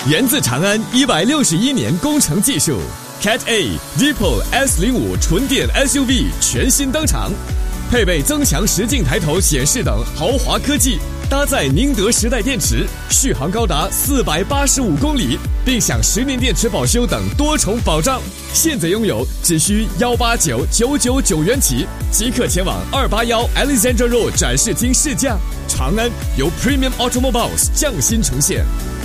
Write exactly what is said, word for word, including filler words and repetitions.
源自长安一百六十一年工程技术 ，Cat A、Deepal S 零五纯电 S U V 全新登场，配备增强实境抬头显示等豪华科技，搭载宁德时代电池，续航高达四百八十五公里，并享十年电池保修等多重保障。现在拥有只需幺八九九九九元起，即刻前往二八幺 Alexandra Road 展示厅试驾。长安由 Premium Automobiles 匠心呈现。